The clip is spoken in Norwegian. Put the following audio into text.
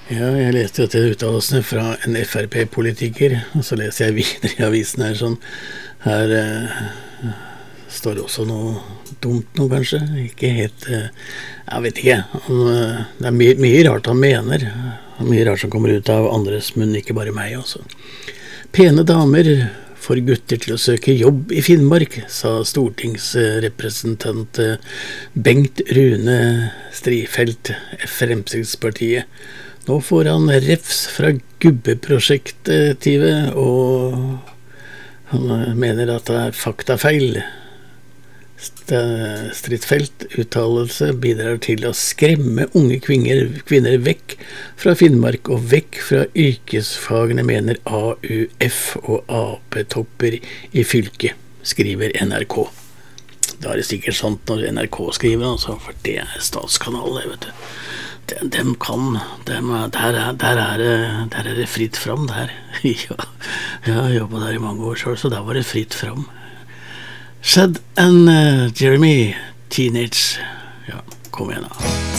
Ja, jeg leste jo til uttalelsene fra en FRP-politiker, og så leser jeg videre i avisen her sånn. Her står det også noe dumt nå, kanskje. Ikke helt, jeg vet ikke. Det mye rart han mener. Mye rart som kommer ut av andres munn, ikke bare meg også. Pene damer får gutter til å søke jobb i Finnmark, sa stortingsrepresentant Bengt Rune Strifeldt, Fremskrittspartiet. Nå får han refs fra gubbeprosjektivet, og han mener at det faktafeil. Strifeldt uttalelse bidrar til å skremme unge kvinner vekk fra Finnmark og vekk fra yrkesfagene, mener AUF og AP-topper i fylket, skriver NRK. Da er det sikkert sant når NRK skriver, altså, for det er statskanal, vet du. Der er det fritt fram der. Ja, jeg har jobbet der i mange år selv, så da var det fritt fram. Shad and Jeremy, Teenage. Ja, kom igjen da.